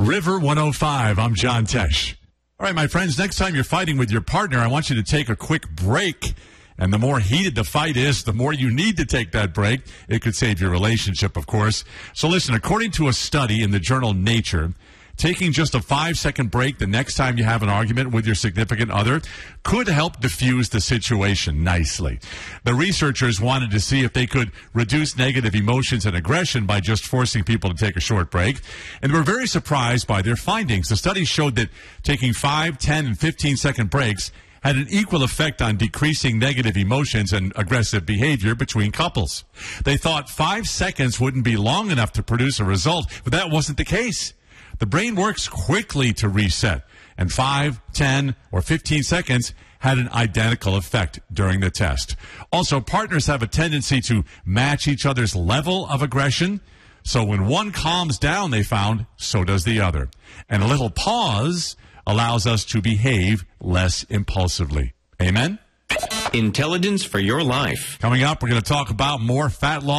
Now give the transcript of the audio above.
River 105, I'm John Tesh. All right, my friends, next time you're fighting with your partner, I want you to take a quick break. And the more heated the fight is, the more you need to take that break. It could save your relationship, of course. So listen, according to a study in the journal Nature, taking just a 5-second break the next time you have an argument with your significant other could help diffuse the situation nicely. The researchers wanted to see if they could reduce negative emotions and aggression by just forcing people to take a short break, and were very surprised by their findings. The study showed that taking 5, 10, and 15-second breaks had an equal effect on decreasing negative emotions and aggressive behavior between couples. They thought 5 seconds wouldn't be long enough to produce a result, but that wasn't the case. The brain works quickly to reset, and 5, 10, or 15 seconds had an identical effect during the test. Also, partners have a tendency to match each other's level of aggression, so when one calms down, they found, so does the other. And a little pause allows us to behave less impulsively. Amen? Intelligence for your life. Coming up, we're going to talk about more fat loss